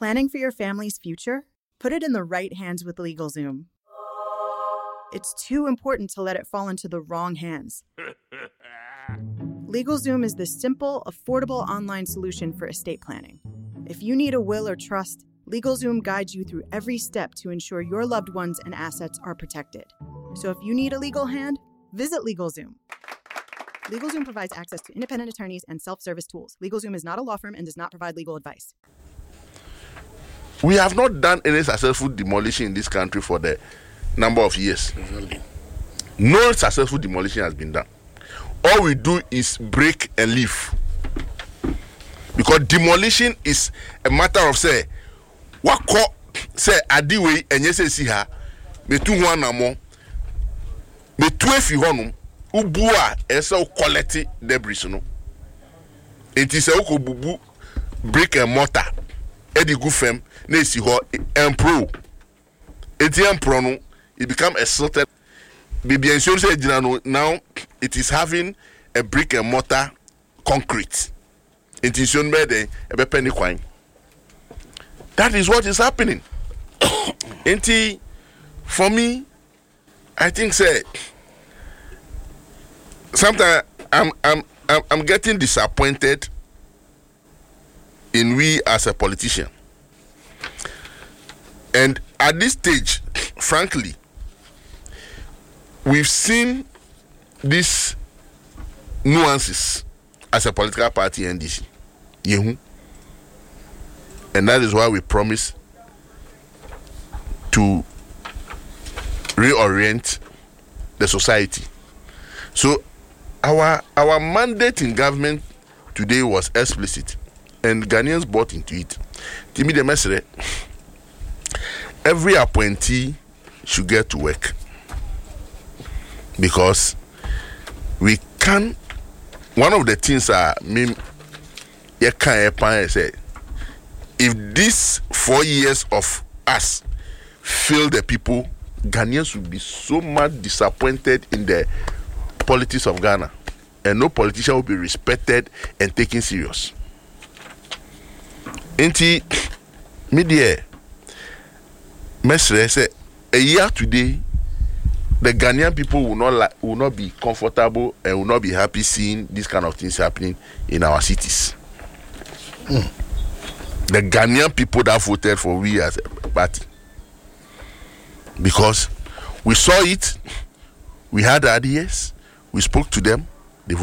Planning for your family's future? Put it in the right hands with LegalZoom. It's too important to let it fall into the wrong hands. LegalZoom is the simple, affordable online solution for estate planning. If you need a will or trust, LegalZoom guides you through every step to ensure your loved ones and assets are protected. So if you need a legal hand, visit LegalZoom. LegalZoom provides access to independent attorneys and self-service tools. LegalZoom is not a law firm and does not provide legal advice. We have not done any successful demolition in this country for the number of years. Really? No successful demolition has been done. All we do is break and leave. Because demolition is a matter of say, what call say adiwe and yes see her, me two one more, me two if you honum, ubua esa quality debris no. It is a bubu brick and mortar. Edi gufem na esi ho empro. Eti empro no, it become a silted. Bibi ensure say now it is having a brick and mortar concrete. It is shown by the penny coin. That is what is happening. For me, I think say sometimes I'm getting disappointed in we as a politician. And at this stage, frankly, we've seen these nuances as a political party NDC. And that is why we promise to reorient the society. So our mandate in government today was explicit, and Ghanaians bought into it. Timi de Mesere, every appointee should get to work, because we can. One of the things say, if these 4 years of us fail the people, Ghanaians will be so much disappointed in the politics of Ghana, and no politician will be respected and taken serious. Inti media Mesre say a year today, the Ghanaian people will not be comfortable and will not be happy seeing this kind of things happening in our cities. The Ghanaian people that voted for we as a party, because we saw it, we had ideas, we spoke to them,